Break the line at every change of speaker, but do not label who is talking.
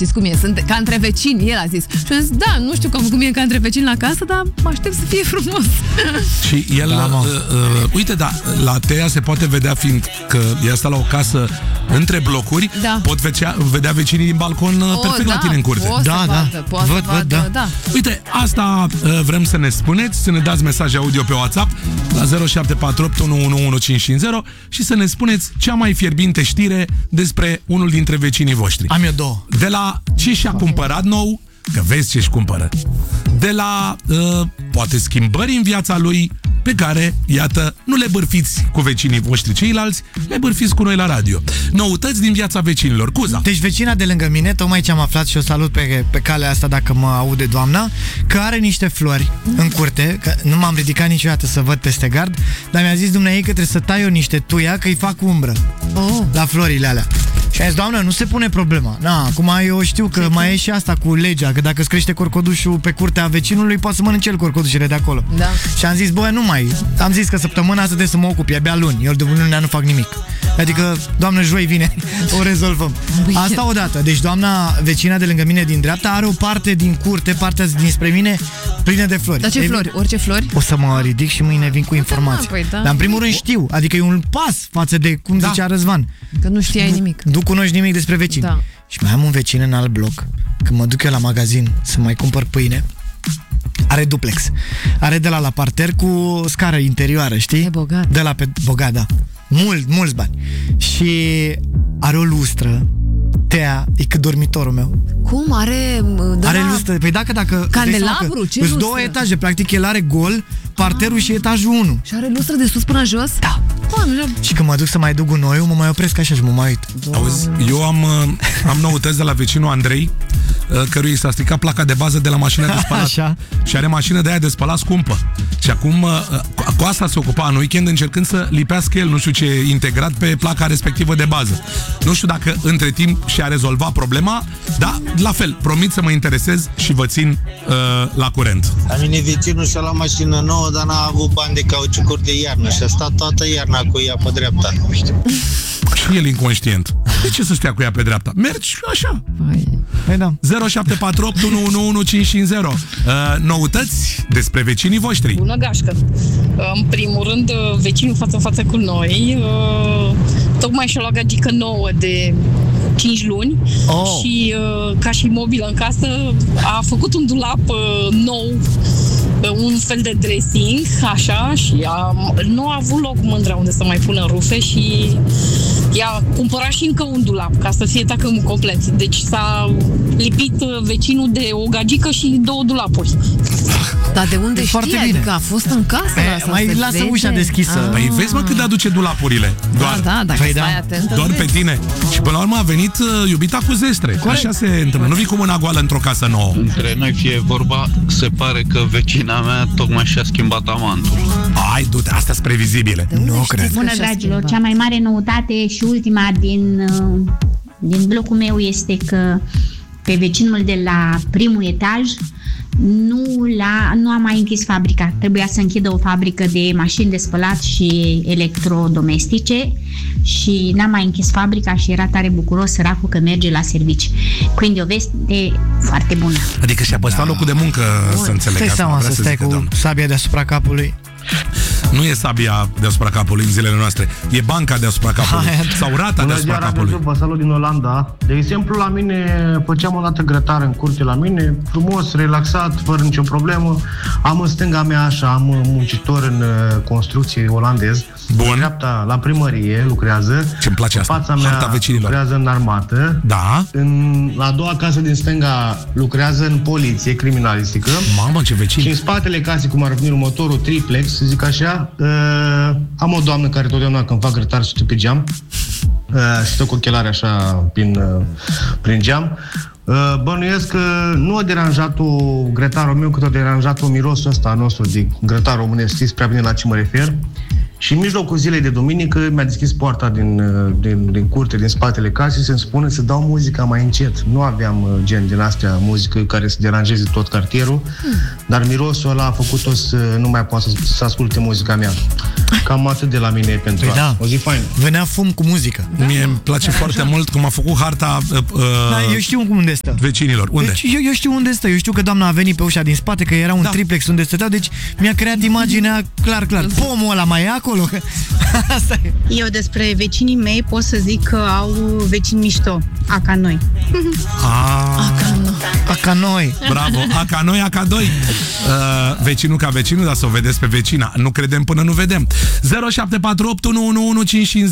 știți cum e, sunt ca între vecini, el a zis. Și am zis, da, nu știu cum e ca între vecini la casă, dar mă aștept să fie frumos.
Și el, uite, da, la Tea se poate vedea, fiind că ea stă la o casă între blocuri, pot vedea vecinii din balcon perfect la tine în curte.
Da.
Uite, asta vrem să ne spuneți, să ne dați mesaje audio pe WhatsApp la 0748 111550 și să ne spuneți cea mai fierbinte știre despre unul dintre vecinii voștri.
Am eu două.
De la ce și-a cumpărat nou, că vezi ce-și cumpără. De la, poate, schimbări în viața lui, pe care, iată, nu le bârfiți cu vecinii voștri ceilalți, le bârfiți cu noi la radio. Noutăți din viața vecinilor. Cuza.
Deci vecina de lângă mine, tocmai ce am aflat și o salut pe calea asta dacă mă aude doamna, că are niște flori în curte, că nu m-am ridicat niciodată să văd peste gard, dar mi-a zis dumneavoastră că trebuie să tai eu niște tuia, că îi fac umbră la florile alea. Și a zis, doamnă, nu se pune problema. Na, acum eu știu că mai e și asta cu legea, că dacă îți crește corcodușul pe curtea vecinului, poate să mănânce el corcodușele de acolo.
Da.
Și am zis, bă, nu mai. Am zis că săptămâna asta trebuie să mă ocup, e abia luni. Eu de lunea nu fac nimic. Adică, doamnă, joi vine, o rezolvăm. Asta odată. Deci doamna vecina de lângă mine din dreapta are o parte din curte, partea dinspre mine, plină de flori.
Dar ce flori? Orice flori?
O să mă ridic și mâine vin cu informații. Dar în primul rând știu, adică e un pas față de cum zicea Răzvan.
Că nu știai nimic.
Nu cunoști nimic despre vecini.
Da.
Și mai am un vecin în alt bloc, când mă duc eu la magazin să mai cumpăr pâine, are duplex. Are de la parter cu scară interioară, știi?
E bogat.
De la bogat, da. Mulți bani. Și are o lustră. Tea, e cât dormitorul meu.
Cum? Are
lustră. Păi dacă
candelabru? Ce lustră?
2 etaje, practic el are gol parterul și etajul 1.
Și are lustră de sus până jos?
Da. Și când mă duc să mai duc gunoiul, mă mai opresc așa și mă mai uit.
Auzi, eu am noutăți de la vecinul Andrei, căruia s-a stricat placa de bază de la mașina de spălat.
Așa.
Și are mașină de aia de spălat scumpă. Și acum cu asta se ocupa în weekend, încercând să lipească el, nu știu ce, integrat pe placa respectivă de bază. Nu știu dacă între timp și-a rezolvat problema, dar la fel, promit să mă interesez și vă țin la curent.
La mine vecinul și-a luat mașină nouă, dar n-a avut bani de cauciucuri de iarnă și a stat toată iarna cu ea pe dreapta.
Și el inconștient. De ce să stea cu ea pe dreapta? Mergi așa.
Păi da.
0748 111550. Noutăți despre vecinii voștri.
Bună gașcă! În primul rând, vecinul față-față cu noi tocmai și-a luat gagică nouă de 5 luni și ca și mobilă în casă a făcut un dulap nou, un fel de dressing, așa, și nu a avut loc mândra unde să mai pună rufe și i-a cumpărat și încă un dulap ca să fie tacâmul complet. Deci s-a lipit vecinul de o gagică și 2 dulapuri.
Dar de unde știi? Adică a fost în casă?
Mai lasă ușa deschisă.
Păi vezi, mă, cât de aduce dulapurile. Doar.
Da, dacă stai atentă.
Doar pe tine. Și până la urmă a venit iubita cu zestre. Așa se întâmplă. Nu vii cu mâna goală într-o casă nouă.
Între noi fie vorba, se pare că vecina mea tocmai și-a schimbat amantul.
Ai, du-te, astea sunt previzibile.
Nu cred.
Bună, dragilor! Cea mai mare noutate și ultima din blocul meu este că pe vecinul de la primul etaj nu a mai închis fabrica. Trebuia să închidă o fabrică de mașini de spălat și electrodomestice și n-a mai închis fabrica și era tare bucuros săracul că merge la servici. Quindi o veste foarte bună.
Adică și-a păstrat locul de muncă, să înțeleg.
Stai seama să stai cu sabia deasupra capului.
Nu e sabia deasupra capului în zilele noastre, e banca deasupra capului sau rata deasupra capului.
Vă salut din Olanda. De exemplu, la mine făceam o dată grătar în curte la mine, frumos, relaxat, fără nicio problemă. Am în stânga mea așa, am muncitor în construcție olandez.
Bun.
În dreapta, la primărie, lucrează.
Ce-mi place asta,
fața mea lucrează în armată.
Da.
La a doua casă din stânga lucrează în poliție, criminalistică.
Mamă, ce vecini.
Și în spatele casei, cum ar veni următorul triplex, să zic așa, am o doamnă care totdeauna când fac grătar stă pe geam, stă cu ochelari așa prin geam. Bănuiesc că nu a deranjat-o grătarul meu, cât a deranjat-o mirosul ăsta nostru de grătar românesc, știți prea bine la ce mă refer. Și în mijlocul zilei de duminică mi-a deschis poarta din curte, din spatele casei, să-mi spună să dau muzica mai încet. Nu aveam gen din astea muzică care să deranjeze tot cartierul, dar mirosul ăla a făcut-o să nu mai poată să asculte muzica mea. Cam atât de la mine pentru
Păi
asta. O zi faină.
Venea fum cu muzică.
Mie îmi place foarte mult cum a făcut harta
Da, eu știu unde stă.
vecinilor. Unde?
Deci eu știu unde stă. Eu știu că doamna a venit pe ușa din spate, că era un triplex unde stăteau, deci mi-a creat imaginea clar. Pomul ăla mai e acolo? Asta e.
Eu despre vecinii mei pot să zic că au vecini mișto, aca noi.
Aca noi.
Bravo, aca noi, aca doi. Vecinul ca vecinul, dar să o vedeți pe vecina. Nu credem până nu vedem. 0748 111550.